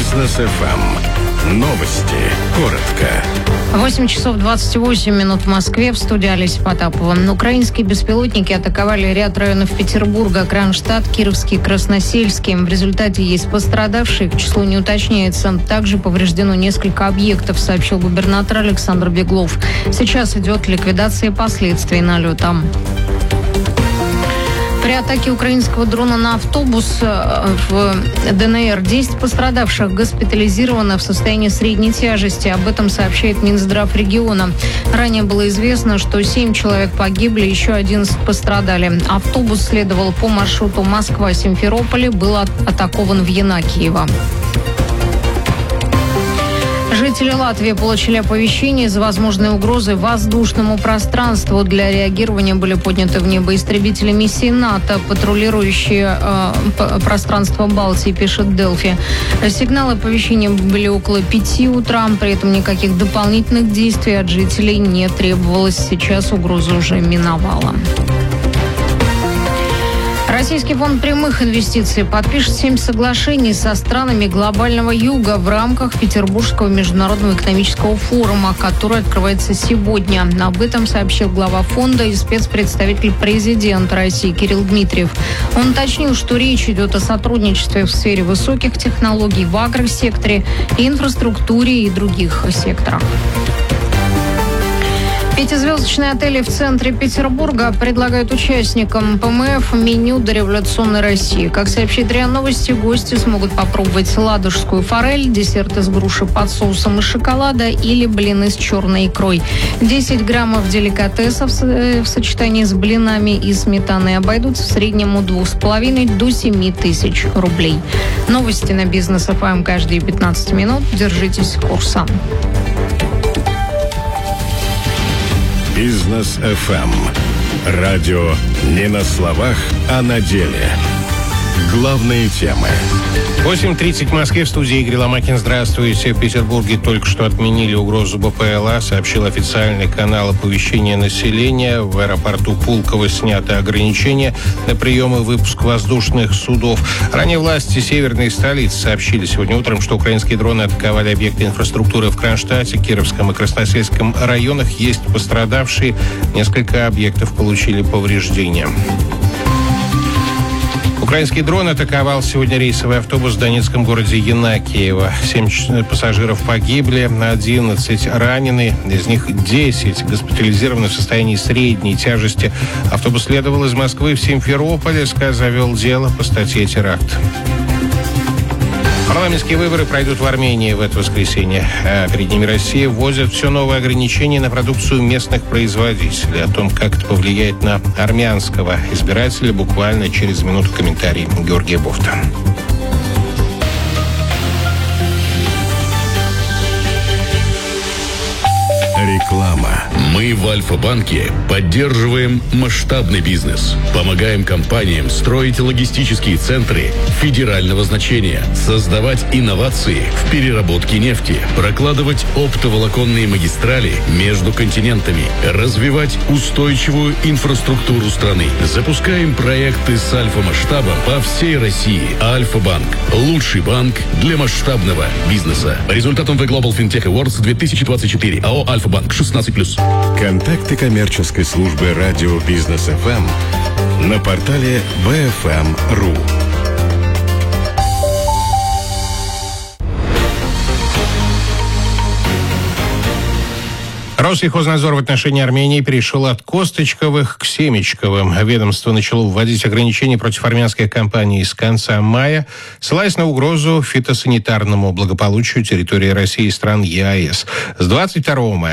Бизнес FM. Новости. Коротко. 8 часов 28 минут в Москве. В студии Олеся Потапова. Украинские беспилотники атаковали ряд районов Петербурга: Кронштадт, Кировский, Красносельский. В результате есть пострадавшие, к числу не уточняется. Также повреждено несколько объектов, сообщил губернатор Александр Беглов. Сейчас идет ликвидация последствий налета. При атаке украинского дрона на автобус в ДНР 10 пострадавших госпитализировано в состоянии средней тяжести. Об этом сообщает Минздрав региона. Ранее было известно, что 7 человек погибли, еще 11 пострадали. Автобус следовал по маршруту Москва-Симферополь, был атакован в Янакиево. Жители Латвии получили оповещение из-за возможной угрозы воздушному пространству. Для реагирования были подняты в небо истребители миссии НАТО, патрулирующие пространство Балтии, пишет Делфи. Сигналы оповещения были около 5 утра. При этом никаких дополнительных действий от жителей не требовалось. Сейчас угроза уже миновала. Российский фонд прямых инвестиций подпишет 7 соглашений со странами глобального юга в рамках Петербургского международного экономического форума, который открывается сегодня. Об этом сообщил глава фонда и спецпредставитель президента России Кирилл Дмитриев. Он уточнил, что речь идет о сотрудничестве в сфере высоких технологий в агросекторе, инфраструктуре и других секторах. 5-звездочные отели в центре Петербурга предлагают участникам ПМФ меню дореволюционной России. Как сообщает РИА Новости, гости смогут попробовать ладожскую форель, десерт из груши под соусом из шоколада или блины с черной икрой. 10 граммов деликатесов в сочетании с блинами и сметаной обойдутся в среднем от 2,5 до 7 тысяч рублей. Новости на Бизнес ФМ каждые 15 минут. Держитесь курса. Бизнес FM. Радио не на словах, а на деле. Главные темы. 8:30 в Москве. В студии Игорь Ломакин. Здравствуйте. В Петербурге только что отменили угрозу БПЛА, сообщил официальный канал оповещения населения. В аэропорту Пулково сняты ограничения на прием и выпуск воздушных судов. Ранее власти северной столицы сообщили сегодня утром, что украинские дроны атаковали объекты инфраструктуры в Кронштадте, Кировском и Красносельском районах. Есть пострадавшие. Несколько объектов получили повреждения. Украинский дрон атаковал сегодня рейсовый автобус в донецком городе Янакиево. 7 пассажиров погибли, 11 ранены. Из них 10 госпитализированы в состоянии средней тяжести. Автобус следовал из Москвы в Симферополь. СК завел дело по статье «Теракт». Парламентские выборы пройдут в Армении в это воскресенье. А перед ними Россия вводит все новые ограничения на продукцию местных производителей. О том, как это повлияет на армянского избирателя, буквально через минуту комментарий Георгия Бофта. Реклама. Мы в Альфа-банке поддерживаем масштабный бизнес. Помогаем компаниям строить логистические центры федерального значения, создавать инновации в переработке нефти, прокладывать оптоволоконные магистрали между континентами, развивать устойчивую инфраструктуру страны. Запускаем проекты с альфа-масштабом по всей России. Альфа-банк. Лучший банк для масштабного бизнеса. По результатам The Global FinTech Awards 2024. АО «Альфа-банк». 16+. Контакты коммерческой службы радио Бизнес FM на портале bfm.ru. Россельхознадзор в отношении Армении перешел от косточковых к семечковым. Ведомство начало вводить ограничения против армянских компаний с конца мая, ссылаясь на угрозу фитосанитарному благополучию территории России и стран ЕАЭС. С 22 мая